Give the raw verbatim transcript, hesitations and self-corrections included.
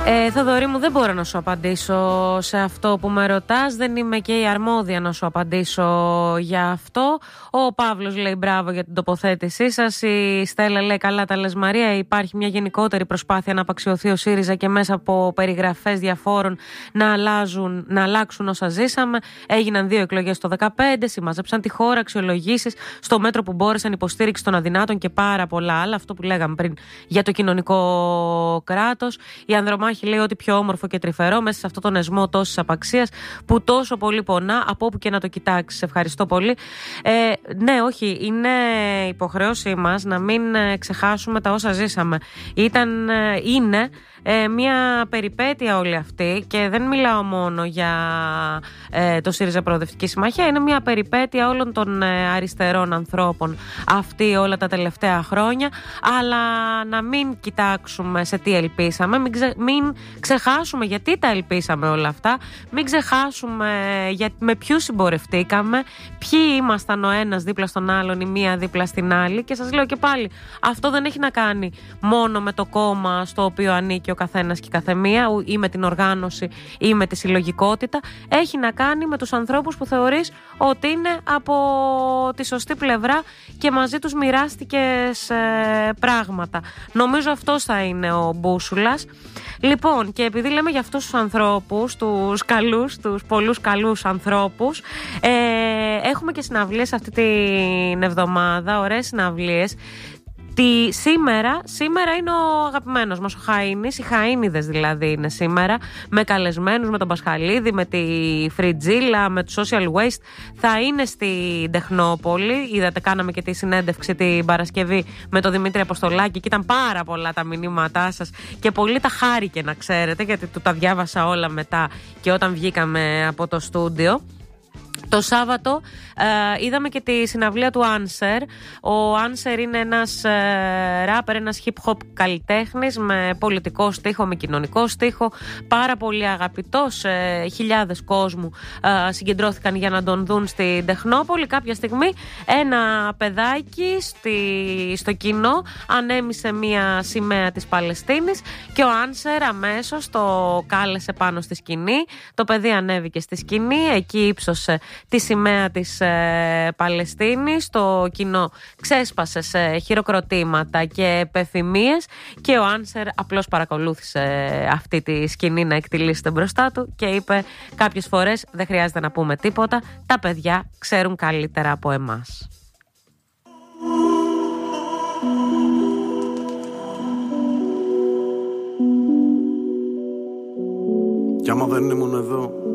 Ε, Θοδωρή μου, δεν μπορώ να σου απαντήσω σε αυτό που με ρωτάς. Δεν είμαι και η αρμόδια να σου απαντήσω για αυτό. Ο Παύλος λέει μπράβο για την τοποθέτησή σας. Η Στέλλα λέει καλά τα λες Μαρία. Υπάρχει μια γενικότερη προσπάθεια να απαξιωθεί ο ΣΥΡΙΖΑ και μέσα από περιγραφές διαφόρων να, αλλάζουν, να αλλάξουν όσα ζήσαμε. Έγιναν δύο εκλογές το δεκαπέντε, συμμαζέψαν τη χώρα, αξιολογήσεις στο μέτρο που μπόρεσαν, υποστήριξη των αδυνάτων και πάρα πολλά άλλα. Αυτό που λέγαμε πριν για το κοινωνικό κράτος. Η Ανδρομάχη λέει ότι πιο όμορφο και τρυφερό μέσα σε αυτόν τον εσμό τόσης απαξίας που τόσο πολύ πονά από όπου και να το κοιτάξεις. Ευχαριστώ πολύ. Ε, ναι, όχι, είναι υποχρέωσή μας να μην ξεχάσουμε τα όσα ζήσαμε. Ήταν, είναι ε, μια περιπέτεια όλη αυτή και δεν μιλάω μόνο για ε, το ΣΥΡΙΖΑ Προοδευτική Συμμαχία, είναι μια περιπέτεια όλων των ε, αριστερών ανθρώπων αυτή όλα τα τελευταία χρόνια, αλλά να μην κοιτάξουμε σε τι ελπίσαμε, μην, ξε, μην ξεχάσουμε γιατί τα ελπίσαμε όλα αυτά, μην ξεχάσουμε για, με ποιους συμπορευτήκαμε, ποιοι ήμασταν ο ένας δίπλα στον άλλον, η μία δίπλα στην άλλη. Και σας λέω και πάλι, αυτό δεν έχει να κάνει μόνο με το κόμμα στο οποίο ανήκει ο καθένας και η καθεμία, ή με την οργάνωση ή με τη συλλογικότητα. Έχει να κάνει με τους ανθρώπους που θεωρείς ότι είναι από τη σωστή πλευρά και μαζί τους μοιράστηκες ε, πράγματα. Νομίζω αυτός θα είναι ο μπούσουλας. Λοιπόν, και επειδή λέμε για αυτούς τους ανθρώπους, τους καλούς, τους πολλούς καλούς ανθρώπους, ε, έχουμε και συναυλίες αυτή την εβδομάδα, ωραίες συναυλίες. Τη, σήμερα, σήμερα είναι ο αγαπημένος μας ο Χαΐνης, οι Χαΐνιδες δηλαδή είναι σήμερα, με καλεσμένους, με τον Πασχαλίδη, με τη Φριτζίλα, με το Social Waste. Θα είναι στην Τεχνόπολη. Είδατε, κάναμε και τη συνέντευξη την Παρασκευή με τον Δημήτρη Αποστολάκη και ήταν πάρα πολλά τα μηνύματά σας και πολύ τα χάρηκε, να ξέρετε, γιατί του τα διάβασα όλα μετά και όταν βγήκαμε από το στούντιο. Το Σάββατο ε, είδαμε και τη συναυλία του Answer. Ο Answer είναι ένας ε, ράπερ, ένας hip-hop καλλιτέχνης με πολιτικό στίχο, με κοινωνικό στίχο. Πάρα πολύ αγαπητός. Ε, χιλιάδες κόσμου ε, συγκεντρώθηκαν για να τον δουν στην Τεχνόπολη. Κάποια στιγμή ένα παιδάκι στη, στο κοινό ανέμισε μια σημαία της Παλαιστίνης και ο Answer αμέσως το κάλεσε πάνω στη σκηνή. Το παιδί ανέβηκε στη σκηνή, εκεί ύψωσε τη σημαία της ε, Παλαιστίνης. Το κοινό ξέσπασε σε χειροκροτήματα και επεφημίες και ο Answer απλώς παρακολούθησε αυτή τη σκηνή να εκτιλήσεται μπροστά του και είπε κάποιες φορές δεν χρειάζεται να πούμε τίποτα, τα παιδιά ξέρουν καλύτερα από εμάς. Κι άμα δεν ήμουν εδώ